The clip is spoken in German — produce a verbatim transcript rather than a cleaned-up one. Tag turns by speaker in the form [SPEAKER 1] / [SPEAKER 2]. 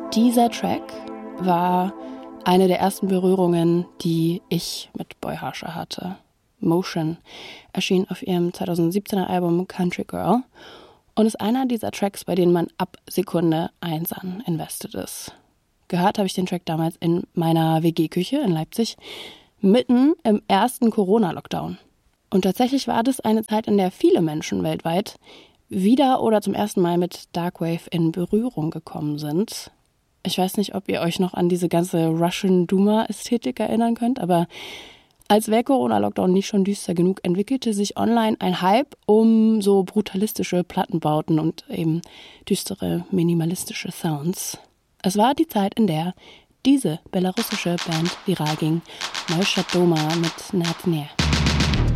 [SPEAKER 1] Dieser Track war eine der ersten Berührungen, die ich mit Boy Harsha hatte. Motion erschien auf ihrem zweitausendsiebzehner Album Country Girl und ist einer dieser Tracks, bei denen man ab Sekunde eins an invested ist. Gehört habe ich den Track damals in meiner W G-Küche in Leipzig, mitten im ersten Corona-Lockdown. Und tatsächlich war das eine Zeit, in der viele Menschen weltweit wieder oder zum ersten Mal mit Darkwave in Berührung gekommen sind. Ich weiß nicht, ob ihr euch noch an diese ganze Russian Duma-Ästhetik erinnern könnt, aber als wäre Corona-Lockdown nicht schon düster genug, entwickelte sich online ein Hype um so brutalistische Plattenbauten und eben düstere, minimalistische Sounds. Es war die Zeit, in der diese belarussische Band viral ging, Molchat Doma mit Natne.